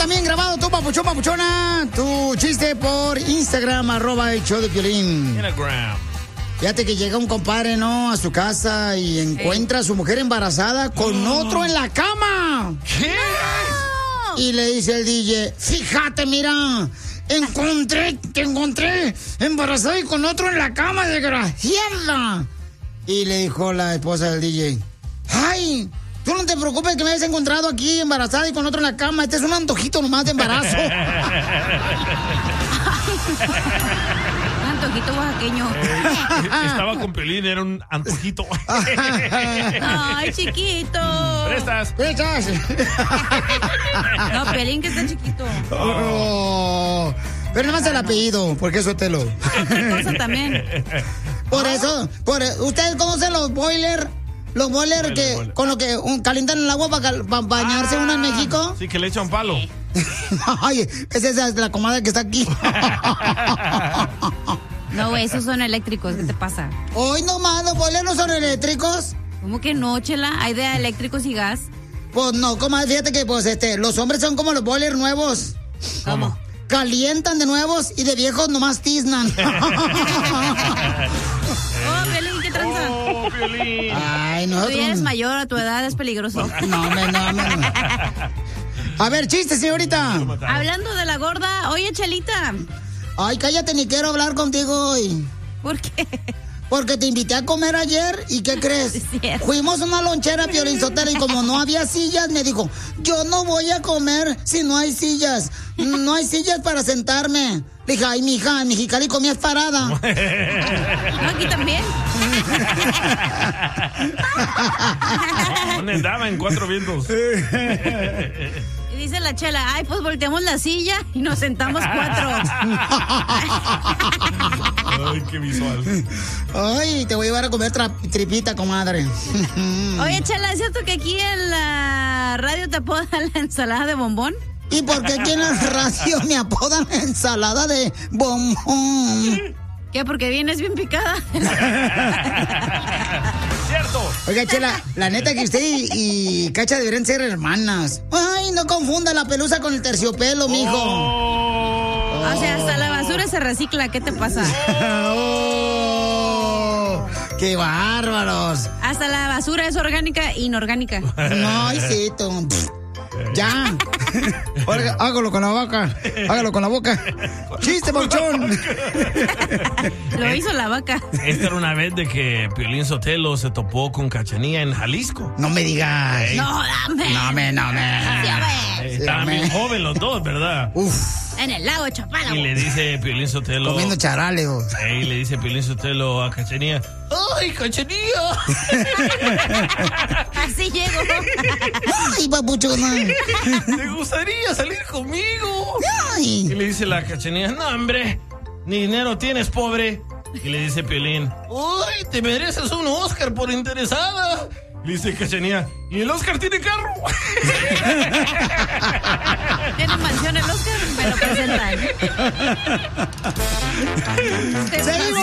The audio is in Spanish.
también grabado tú, papuchón, papuchona, tu chiste por Instagram, @el show de Piolín. Instagram. Fíjate que llega un compadre, ¿no?, a su casa y encuentra a su mujer embarazada con otro en la cama. ¿Qué? Y le dice el DJ, fíjate, mira, te encontré embarazada y con otro en la cama, desgraciada. Y le dijo la esposa del DJ, ay, tú no te preocupes que me hayas encontrado aquí embarazada y con otro en la cama. Este es un antojito nomás de embarazo. Un antojito oaxaqueño. Estaba con Piolín, era un antojito. Ay, chiquito. Prestas. No, Piolín, que está chiquito. Oh, pero nomás el apellido, porque es Sotelo. Cosa también. Por eso, ¿ustedes conocen los boilers? Los boilers que con lo que calientan el agua para bañarse uno en México. Sí, que le echan palo. Ay, esa es la comadre que está aquí. No, güey, esos son eléctricos. ¿Qué te pasa? Hoy nomás, los boilers no son eléctricos. ¿Cómo que no, Chela? ¿Hay de eléctricos y gas? Pues no, comadre, fíjate que los hombres son como los boilers nuevos. ¿Cómo? Calientan de nuevos y de viejos nomás tiznan. Oh, Piolín, ¿qué tranza? Oh, Piolín. Ay, Tú nosotros... ya eres mayor, a tu edad es peligroso. No. A ver, chiste, señorita. Hablando de la gorda, oye, Chelita. Ay, cállate, ni quiero hablar contigo hoy. ¿Por qué? Porque te invité a comer ayer y ¿qué crees? Sí, es cierto. Fuimos a una lonchera, Piolín Sotelo, y como no había sillas, me dijo, yo no voy a comer si no hay sillas. No hay sillas para sentarme. Le dije, ay, mija, en Mexicali comías parada. No, aquí también. ¿Dónde andaba en Cuatro Vientos? Y dice la Chela, ay, pues volteamos la silla y nos sentamos 4. Ay, qué visual. Ay, te voy a llevar a comer tripita, comadre. Oye, Chela, ¿es cierto que aquí en la radio te apodan la ensalada de bombón? ¿Y por qué aquí en la radio me apodan ensalada de bombón? ¿Qué? Porque vienes bien picada. Cierto. Oiga, Chela, la neta que usted y Cacha deberían ser hermanas. Ay, no confunda la pelusa con el terciopelo, mijo. O sea, hasta la basura se recicla. ¿Qué te pasa? Oh, ¡qué bárbaros! Hasta la basura es orgánica e inorgánica. No, hijito. Ya. Oiga, hágalo con la boca. Hágalo con la boca. ¡Chiste, Pauchón! Lo hizo la vaca. Esta era una vez de que Piolín Sotelo se topó con Cachanilla en Jalisco. No me digas. No, dame. No me. Estaban bien jóvenes los dos, ¿verdad? Uf. En el lago Chapala. Y le dice Piolín Sotelo. Comiendo charales. Y le dice Piolín Sotelo a Cachanilla. ¡Ay, Cachanilla! Así llego. Ay, papuchona. ¿Te gustaría salir conmigo? Ay. Y le dice la Cachanilla, no, hombre, ni dinero tienes, pobre. Y le dice Piolín, ¡ay, te mereces un Oscar por interesada! Y le dice Cachanilla, ¿y el Oscar tiene carro? Tiene mansión el Oscar, me lo presentan. Seguimos.